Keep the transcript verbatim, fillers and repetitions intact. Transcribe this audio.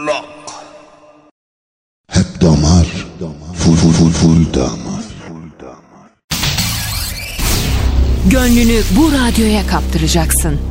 Hep damar, full full full full damar. Gönlünü bu radyoya kaptıracaksın.